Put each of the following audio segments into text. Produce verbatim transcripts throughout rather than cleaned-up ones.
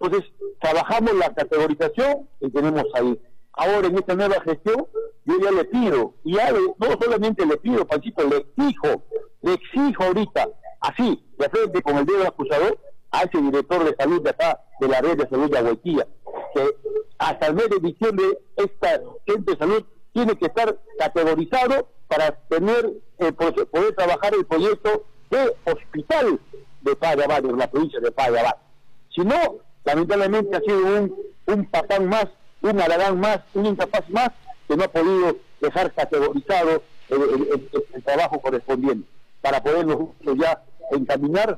Entonces, trabajamos la categorización y tenemos ahí. Ahora, en esta nueva gestión, yo ya le pido, y ya le, no solamente le pido, Panchito, le exijo, le exijo ahorita, así, de frente con el dedo acusador, a ese director de salud de acá, de la red de salud de Aguaitía, que hasta el mes de diciembre esta gente de salud tiene que estar categorizado para tener eh, poder trabajar el proyecto de hospital de Payabá, en la provincia de Payabá. Si no, lamentablemente ha sido un, un patán más, un aragán más, un incapaz más, que no ha podido dejar categorizado el, el, el, el trabajo correspondiente, para podernos ya encaminar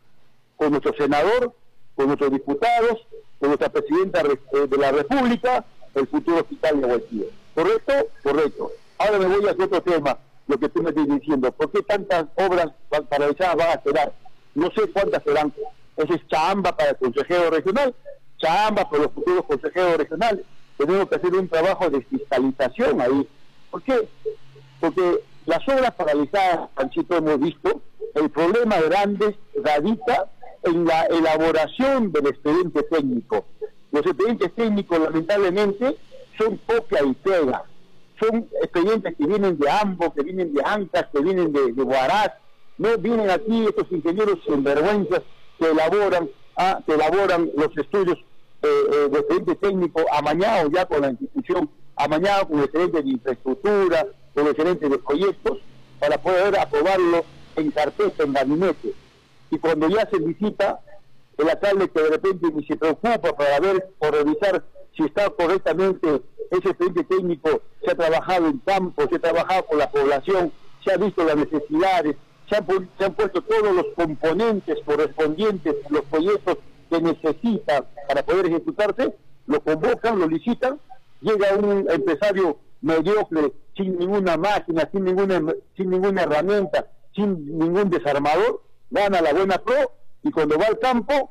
con nuestro senador, con nuestros diputados, con nuestra presidenta de la República, el futuro hospital de Aguaitía. ¿Correcto? Correcto. Ahora me voy a hacer otro tema, lo que tú me estás diciendo. ¿Por qué tantas obras paralizadas van a quedar? No sé cuántas serán. Esa es chamba para el consejero regional, chamba para los futuros consejeros regionales. Tenemos que hacer un trabajo de fiscalización ahí. ¿Por qué? Porque las obras paralizadas, Panchito, hemos visto, el problema grande radica en la elaboración del expediente técnico. Los expedientes técnicos, lamentablemente, son copia y pega. Son expedientes que vienen de ambos, que vienen de Ancas, que vienen de, de Huaraz. No vienen aquí estos ingenieros sinvergüenzas que elaboran, ah, que elaboran los estudios eh, eh, de expediente técnico amañados ya con la institución, amañados con el gerente de infraestructura, con el gerente de proyectos, para poder aprobarlo en carpeta, en gabinete. Y cuando ya se visita, el alcalde que de repente ni se preocupa para ver o revisar si está correctamente ese expediente técnico, se ha trabajado en campo, se ha trabajado con la población, se ha visto las necesidades, se han, se han puesto todos los componentes correspondientes, los proyectos que necesitan para poder ejecutarse, lo convocan, lo licitan, llega un empresario mediocre, sin ninguna máquina, sin ninguna, sin ninguna herramienta, sin ningún desarmador, gana la buena pro, y cuando va al campo,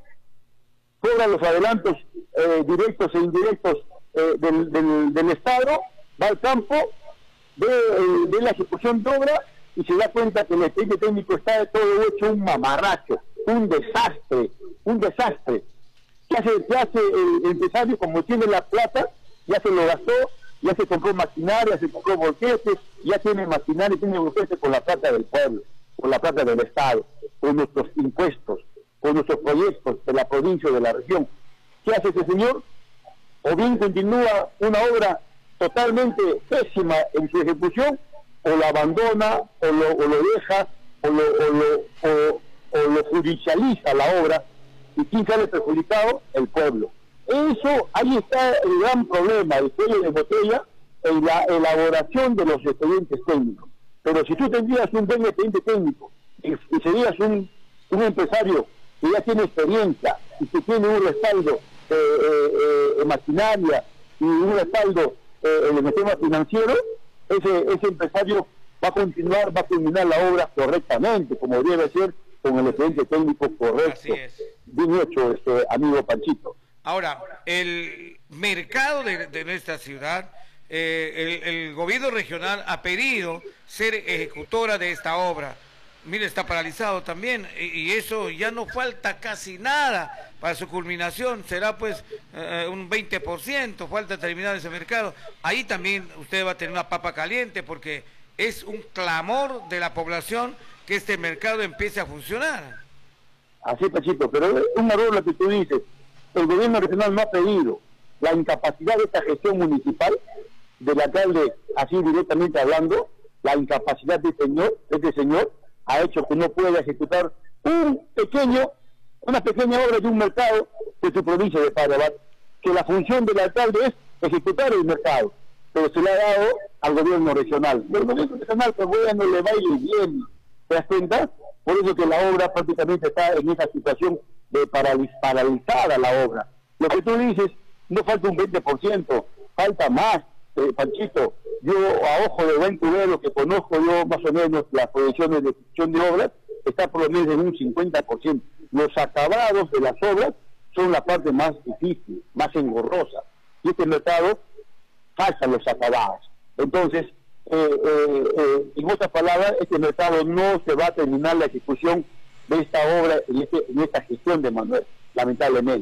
cobra los adelantos eh, directos e indirectos eh, del, del, del Estado, va al campo, ve, eh, ve la ejecución de obra, y se da cuenta que el expediente técnico está todo hecho un mamarracho, un desastre, un desastre. ¿Qué hace, qué hace el empresario? Como tiene la plata, ya se lo gastó, ya se compró maquinaria, se compró volquetes, ya tiene maquinaria, tiene volquetes con la plata del pueblo, con la plata del Estado, con nuestros impuestos, con nuestros proyectos de la provincia o de la región. ¿Qué hace ese señor? O bien continúa una obra totalmente pésima en su ejecución, o lo abandona, o lo, o lo deja, o lo, o, lo, o, o lo judicializa la obra, y ¿quién sale perjudicado? El pueblo. Eso, ahí está el gran problema, el cuello de botella en la elaboración de los expedientes técnicos. Pero si tú tendrías un buen expediente técnico y, y serías un, un empresario que ya tiene experiencia y que tiene un respaldo eh, eh, eh, maquinaria y un respaldo eh, en el tema financiero, ese, ese empresario va a continuar, va a culminar la obra correctamente, como debe ser, con el expediente técnico correcto. Así es. Bien hecho, este amigo Panchito. Ahora, el mercado de, de nuestra ciudad, eh, el, el gobierno regional ha pedido ser ejecutora de esta obra. Mire, está paralizado también, y, y eso ya no falta casi nada para su culminación, será pues eh, un veinte por ciento, falta terminar ese mercado. Ahí también usted va a tener una papa caliente, porque es un clamor de la población que este mercado empiece a funcionar. Así, Pachito, pero es un error lo que tú dices. El gobierno regional no ha pedido. La incapacidad de esta gestión municipal, del alcalde, así directamente hablando, la incapacidad de este señor, de este señor ha hecho que no pueda ejecutar un pequeño, una pequeña obra de un mercado de su provincia de Payabá, que la función del alcalde es ejecutar el mercado, pero se le ha dado al gobierno regional. El gobierno regional, pues bueno, le va a ir bien, ¿te das cuenta? Por eso que la obra prácticamente está en esa situación de paraliz paralizada la obra. Lo que tú dices, no falta un veinte por ciento, falta más, eh, Panchito. Yo, a ojo de buen cubero, que conozco yo más o menos las proyecciones de ejecución de obras, está por lo menos en un cincuenta por ciento. Los acabados de las obras son la parte más difícil, más engorrosa. Y este mercado faltan los acabados. Entonces, eh, eh, eh, en otras palabras, este mercado no se va a terminar la ejecución de esta obra en, este, en esta gestión de Manuel, lamentablemente.